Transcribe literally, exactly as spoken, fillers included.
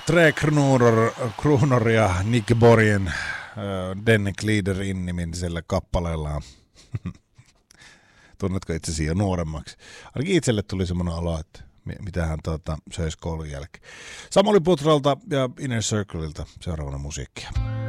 Tre Kronor, Kronor ja Nick Borgen äh, Den Glider innimisellä kappaleellaan. Tunnetko itsesi jo nuoremmaksi? Ainakin itselle tuli semmoinen olo, että mitä hän tuota, söisi koulun jälkeen. Samuli Putralta ja Inner Circleilta seuraavana musiikkia.